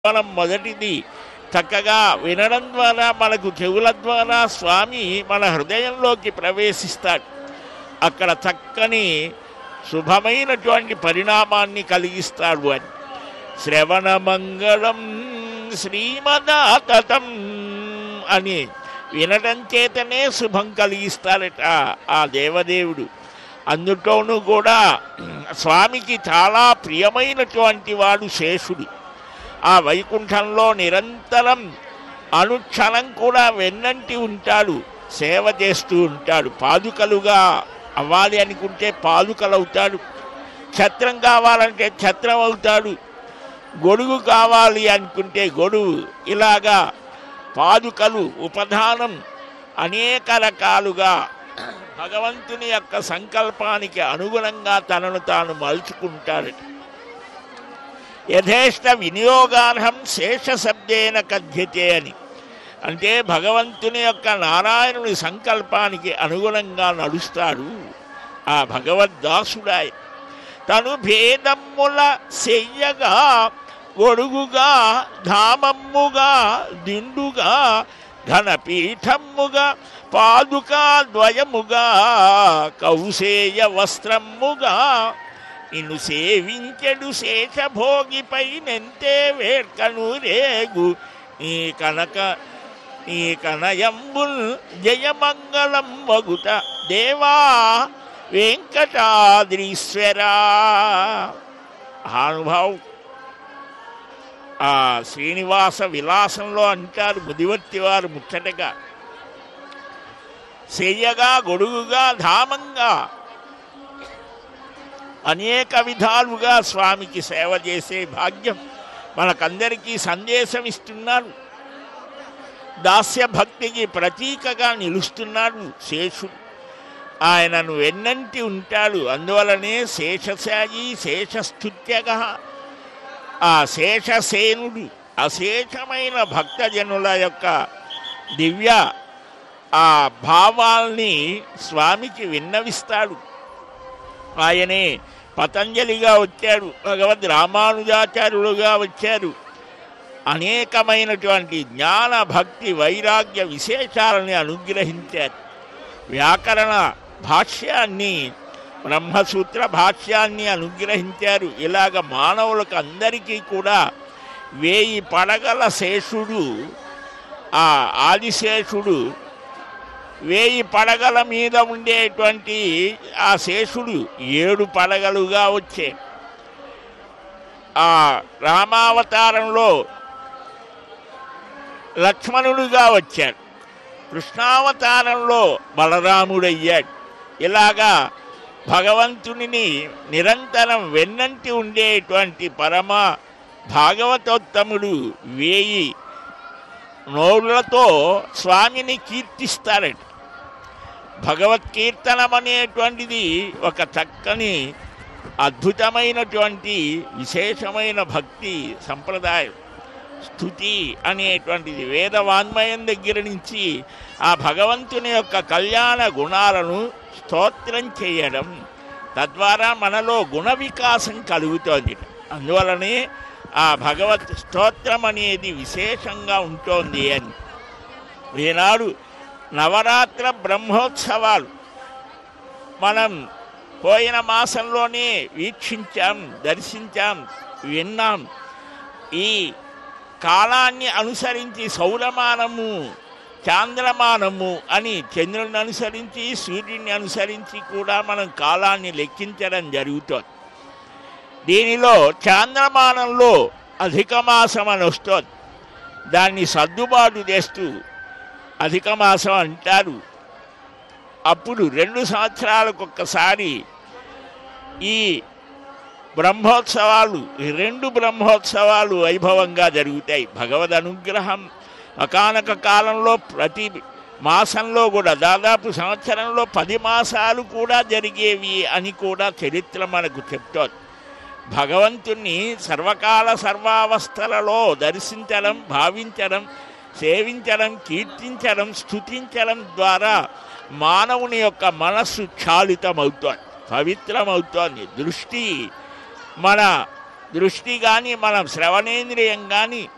మనం మొదటిది చక్కగా వినడం ద్వారా మనకు చెవుల ద్వారా స్వామి మన హృదయంలోకి ప్రవేశిస్తాడు. అక్కడ చక్కని శుభమైనటువంటి పరిణామాన్ని కలిగిస్తాడు అని. శ్రవణమంగళం శ్రీమదాతతం అని వినడం చేతనే శుభం కలిగిస్తాడట ఆ దేవదేవుడు. అందులోనూ కూడా స్వామికి చాలా ప్రియమైనటువంటి వాడు శేషుడు. ఆ వైకుంఠంలో నిరంతరం అనుక్షణం కూడా వెన్నంటి ఉంటాడు, సేవ చేస్తూ ఉంటాడు. పాదుకలుగా అవ్వాలి అనుకుంటే పాదుకలు అవుతాడు, ఛత్రం కావాలంటే ఛత్రం అవుతాడు, గొడుగు కావాలి అనుకుంటే గొడుగు. ఇలాగా పాదుకలు ఉపధానం అనేక రకాలుగా భగవంతుని యొక్క సంకల్పానికి అనుగుణంగా తనను తాను మలుచుకుంటాడు. యథేష్ట వినియోగార్హం శేషశబ్దేన కథ్యతే అని అంటే భగవంతుని యొక్క నారాయణుని సంకల్పానికి అనుగుణంగా నడుస్తాడు ఆ భగవద్దాసుడాయ. తను భేదమ్ముల చెయ్యగా గొడుగుగా ధామమ్ముగా దిండుగా ఘనపీఠమ్ముగా పాదుకా ద్వయముగా కౌసేయ వస్త్రమ్ముగా నిన్ను సేవించెడు శేషభోగిపై నెంతే వేర్కను రేగు నీ కనయంబుల్ జయమంగళం వగుట దేవా వెంకటాద్రీశ్వరా. అనుభవం ఆ శ్రీనివాస విలాసంలో అంటారు ముదివర్తి వారు ముచ్చటగా. చెయ్యగా గొడుగుగా ధామంగా అనేక విధాలుగా స్వామికి సేవ చేసే భాగ్యం మనకందరికీ సందేశం ఇస్తున్నారు. దాస్య భక్తికి ప్రతీకగా నిలుస్తున్నాడు శేషుడు. ఆయనను వెన్నంటి ఉంటాడు. అందువలనే శేషశాయి శేషస్థుత్యగా ఆ శేషసేనుడు అశేషమైన భక్తజనుల యొక్క దివ్య ఆ భావాల్ని స్వామికి విన్నవిస్తాడు. ఆయనే పతంజలిగా వచ్చాడు, భగవద్ రామానుజాచార్యులుగా వచ్చారు. అనేకమైనటువంటి జ్ఞాన భక్తి వైరాగ్య విశేషాలని అనుగ్రహించారు. వ్యాకరణ భాష్యాన్ని బ్రహ్మసూత్ర భాష్యాన్ని అనుగ్రహించారు. ఇలాగ మానవులకు అందరికీ కూడా 1000 పడగల శేషుడు ఆ ఆదిశేషుడు 1000 పడగల మీద ఉండేటువంటి ఆ శేషుడు 7 పడగలుగా వచ్చే ఆ రామావతారంలో లక్ష్మణుడుగా వచ్చాడు, కృష్ణావతారంలో బలరాముడయ్యాడు. ఇలాగా భగవంతుని నిరంతరం వెన్నంటి ఉండేటువంటి పరమ భాగవతోత్తముడు 1000 నోళ్లతో స్వామిని కీర్తిస్తారట. భగవత్కీర్తనం అనేటువంటిది ఒక చక్కని అద్భుతమైనటువంటి విశేషమైన భక్తి సంప్రదాయం. స్తుతి అనేటువంటిది వేదవాన్మయం దగ్గర నుంచి ఆ భగవంతుని యొక్క కళ్యాణ గుణాలను స్తోత్రం చేయడం, తద్వారా మనలో గుణ వికాసం కలుగుతోంది. అందువలనే ఆ భగవత్ స్తోత్రం అనేది విశేషంగా ఉంటుంది అని. ఈనాడు నవరాత్ర బ్రహ్మోత్సవాలు మనం పోయిన మాసంలోనే వీక్షించాం, దర్శించాం, విన్నాం. ఈ కాలాన్ని అనుసరించి సౌరమానము చాంద్రమానము అని చంద్రుడిని అనుసరించి సూర్యుడిని అనుసరించి కూడా మనం కాలాన్ని లెక్కించడం జరుగుతోంది. దీనిలో చాంద్రమానంలో అధిక మాసం అని వస్తుంది. దాన్ని సర్దుబాటు చేస్తూ అధిక మాసం అంటారు. అప్పుడు 2 సంవత్సరాలకు ఒక్కసారి ఈ బ్రహ్మోత్సవాలు 2 బ్రహ్మోత్సవాలు వైభవంగా జరుగుతాయి. భగవద్ అనుగ్రహం ఒకానొక కాలంలో ప్రతి మాసంలో కూడా దాదాపు సంవత్సరంలో 10 మాసాలు కూడా జరిగేవి అని కూడా చరిత్ర మనకు చెప్తోంది. భగవంతుణ్ణి సర్వకాల సర్వావస్థలలో దర్శించడం, భావించడం, సేవించడం, కీర్తించడం, స్తుతించడం ద్వారా మానవుని యొక్క మనస్సు క్షాళితమవుతోంది, పవిత్రమవుతోంది. మన దృష్టి కానీ మన శ్రవణేంద్రియం కానీ